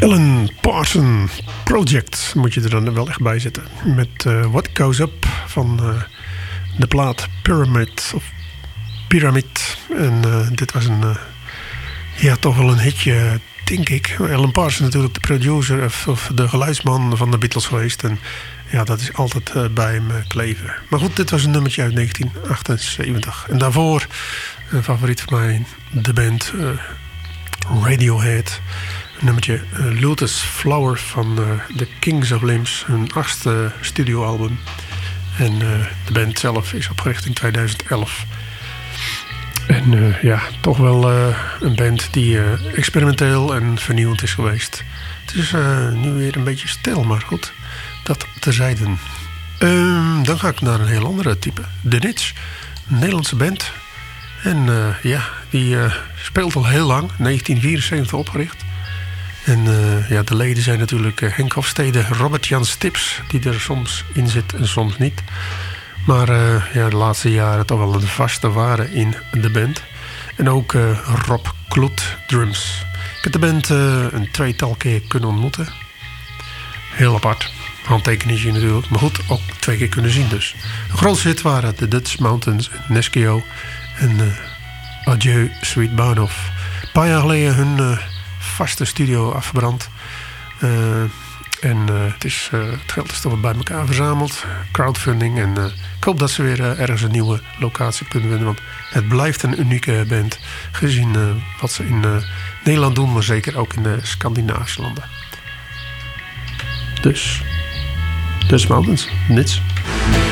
Alan Parsons Project moet je er dan wel echt bij zetten. Met What Goes Up van de plaat Pyramid. En dit was toch wel een hitje, denk ik. Alan Parsons natuurlijk de producer of de geluidsman van de Beatles geweest. En ja, dat is altijd bij hem kleven. Maar goed, dit was een nummertje uit 1978. En daarvoor, een favoriet van mij, de band Radiohead. Een nummertje Lotus Flower van The Kings of Limbs, hun 8e studioalbum. En de band zelf is opgericht in 2011. En toch wel een band die experimenteel en vernieuwend is geweest. Het is nu weer een beetje stil, maar goed, dat terzijde. Dan ga ik naar een heel andere type. The Nits, een Nederlandse band. En die speelt al heel lang, 1974 opgericht. En de leden zijn natuurlijk Henk Hofstede, Robert-Jan Stips, die er soms in zit en soms niet. Maar de laatste jaren toch wel een vaste waarde in de band. En ook Rob Kloet, drums. Ik heb de band een tweetal keer kunnen ontmoeten. Heel apart. Handtekeningje natuurlijk. Maar goed, ook 2 keer kunnen zien dus. De grootste hit waren de Dutch Mountains en Neskio. En Adieu Sweet Bahnhof. Een paar jaar geleden hun vaste studio afgebrand. Het geld is toch wat bij elkaar verzameld. Crowdfunding. En ik hoop dat ze weer ergens een nieuwe locatie kunnen vinden. Want het blijft een unieke band. Gezien wat ze in Nederland doen. Maar zeker ook in de Scandinavische landen. Dus Mountains, Nits.